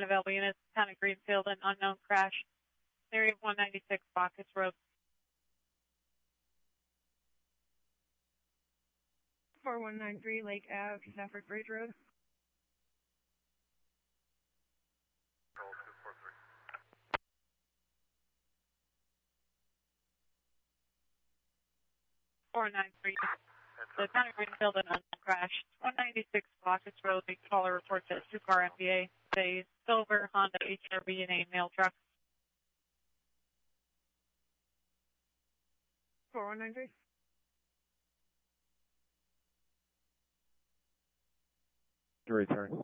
1 available units, town of Greenfield, an unknown crash. Area 196 Bacchus Road. 4193 Lake Ave, Stafford Bridge Road. Control 243. 493. The town of Greenfield, an unknown crash. 196 Bacchus Road. The caller reports a two-car MVA. A silver Honda HRV and a mail truck. 4193. Return.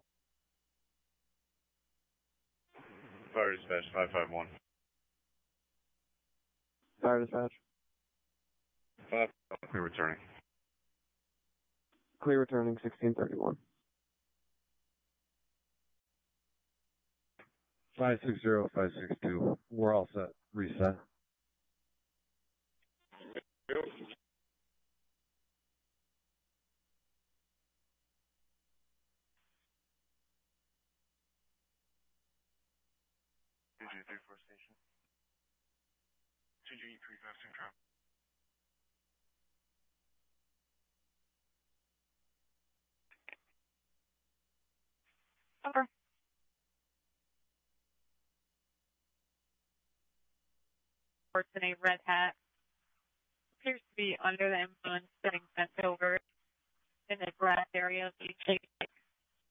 Fire dispatch 551. Fire dispatch. 5, clear returning. Clear returning 1631. 560, 562. We're all set. Reset. DJ34 station. 2G35 Central. Over. Reports in a red hat. Appears to be under the influence, sitting bent over in the grass area of the